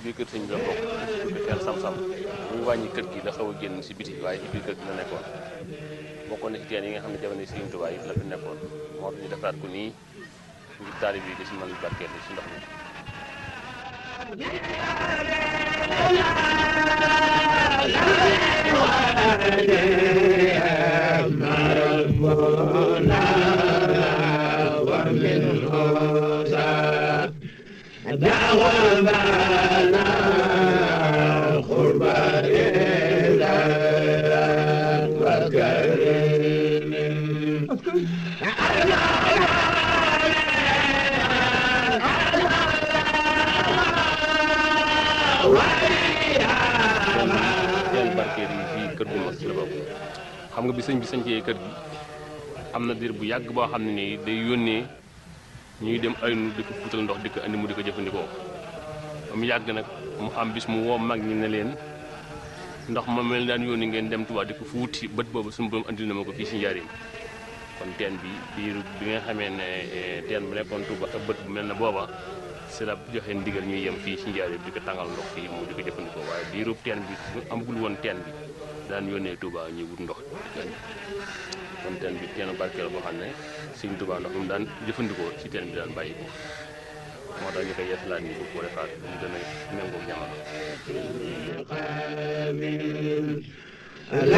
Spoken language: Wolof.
biir kër sëñ bi la bokk tudde teen sam-sam muy wàññi kër gi la xaw a génn si biti waaye ci biir kër gi la nekkoon bokkoon na ci teen yi nga xam ne jamono Sëriñ Tuubaa yi la fi nekkoon moo tax ñu defaraat ko nii ngir taalib yi di si mën barkeel si ndox mi xam nga bi sëñ bi sañcee kër gi am na diir bu yàgg boo xam ne nii day yónnee ñuy dem ay nu di ko fuutal ndox di ko andi mu di ko jëfandikoo mu yàgg nag mu am bis mu woo mag ñi ne leen ndox ma mel daan yónni ngeen dem Tuubaa di ko fuuti bët boobu suñu borom andi na ma ko fii si Njaaréem kon teen bi biiru bi nga xamee ne teen bu nekkoon Tuubaa ak bët bu mel ne booba si la joxe ndigal ñuy yem fii si Njaaréem di ko tàngal ndox fii mu di ko jëfandikoo waaye biiru teen bi amagul woon teen bi daan yónnee Touba ñuy wut ndox kon teen bi teenu barkeel boo xam ne Sëriñ Touba ndox mu daan jëfandikoo ci teen bi daan bàyyi ko moo tax ñu koy yeesalaat nii bu ko defaat mu gën a méngoo jamono